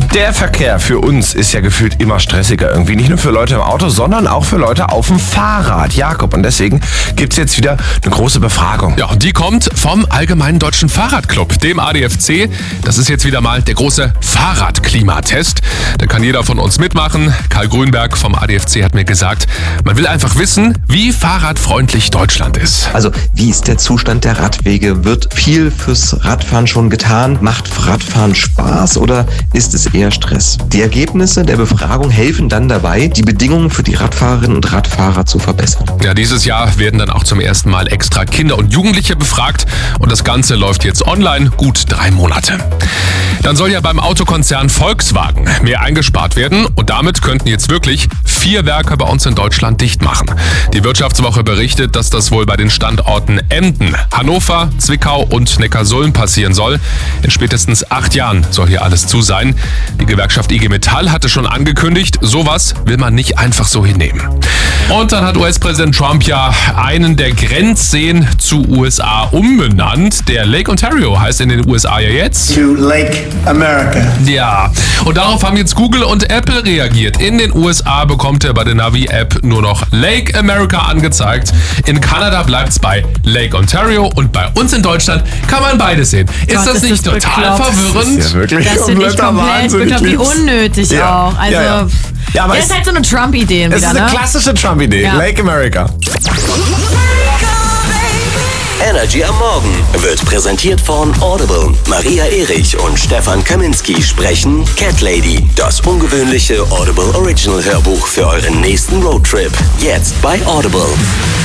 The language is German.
Der Verkehr für uns ist ja gefühlt immer stressiger irgendwie. Nicht nur für Leute im Auto, sondern auch für Leute auf dem Fahrrad. Jakob, und deswegen gibt's jetzt wieder eine große Befragung. Ja, und die kommt vom Allgemeinen Deutschen Fahrradclub, dem ADFC. Das ist jetzt wieder mal der große Fahrradklimatest. Da kann jeder von uns mitmachen. Karl Grünberg vom ADFC hat mir gesagt, man will einfach wissen, wie fahrradfreundlich Deutschland ist. Also, wie ist der Zustand der Radwege? Wird viel fürs Radfahren schon getan? Macht Radfahren Spaß oder ist es eher Stress? Die Ergebnisse der Befragung helfen dann dabei, die Bedingungen für die Radfahrerinnen und Radfahrer zu verbessern. Ja, dieses Jahr werden dann auch zum ersten Mal extra Kinder und Jugendliche befragt und das Ganze läuft jetzt online, gut 3 Monate. Dann soll ja beim Autokonzern Volkswagen mehr eingespart werden und damit könnten jetzt wirklich 4 Werke bei uns in Deutschland dicht machen. Die Wirtschaftswoche berichtet, dass das wohl bei den Standorten Emden, Hannover, Zwickau und Neckarsulm passieren soll. In spätestens 8 Jahren soll hier alles zu sein. Die Gewerkschaft IG Metall hatte schon angekündigt, sowas will man nicht einfach so hinnehmen. Und dann hat US-Präsident Trump ja einen der Grenzseen zu USA umbenannt. Der Lake Ontario heißt in den USA ja jetzt to Lake America. Ja, und darauf haben jetzt Google und Apple reagiert. In den USA bekommt er bei der Navi-App nur noch Lake America angezeigt. In Kanada bleibt's bei Lake Ontario und bei uns in Deutschland kann man beides sehen. Ist das nicht total verwirrend? Das ist ja wirklich Das finde ich komplett wirklich wie unnötig auch. Also, Ja, aber das ist halt so eine Trump-Idee es wieder, ist eine ne? klassische Trump-Idee. Ja. Lake America. Energy am Morgen wird präsentiert von Audible. Maria Erich und Stefan Kaminski sprechen Cat Lady, das ungewöhnliche Audible Original Hörbuch für euren nächsten Roadtrip. Jetzt bei Audible.